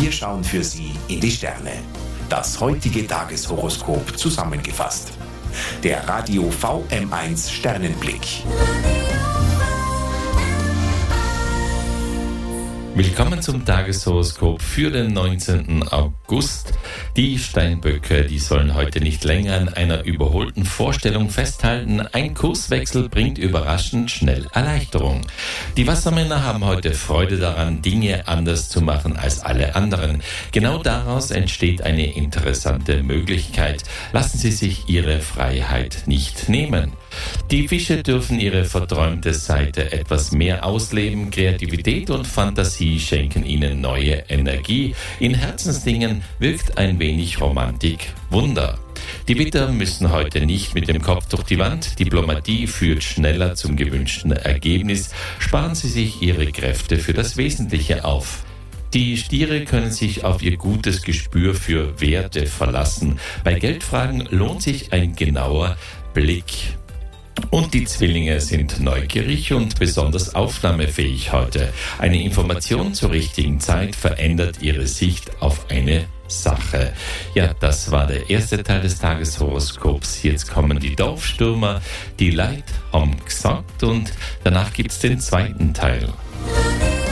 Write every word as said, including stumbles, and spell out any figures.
Wir schauen für Sie in die Sterne. Das heutige Tageshoroskop zusammengefasst. Der Radio V M eins Sternenblick. Willkommen zum Tageshoroskop für den neunzehnten August. Die Steinböcke, die sollen heute nicht länger an einer überholten Vorstellung festhalten. Ein Kurswechsel bringt überraschend schnell Erleichterung. Die Wassermänner haben heute Freude daran, Dinge anders zu machen als alle anderen. Genau daraus entsteht eine interessante Möglichkeit. Lassen Sie sich Ihre Freiheit nicht nehmen. Die Fische dürfen ihre verträumte Seite etwas mehr ausleben. Kreativität und Fantasie schenken ihnen neue Energie. In Herzensdingen wirkt ein wenig Romantik Wunder. Die Widder müssen heute nicht mit dem Kopf durch die Wand. Diplomatie führt schneller zum gewünschten Ergebnis. Sparen Sie sich Ihre Kräfte für das Wesentliche auf. Die Stiere können sich auf ihr gutes Gespür für Werte verlassen. Bei Geldfragen lohnt sich ein genauer Blick. Und die Zwillinge sind neugierig und besonders aufnahmefähig heute. Eine Information zur richtigen Zeit verändert ihre Sicht auf eine Sache. Ja, das war der erste Teil des Tageshoroskops. Jetzt kommen die Dorfstürmer, die Leid haben gesagt, und danach gibt's den zweiten Teil.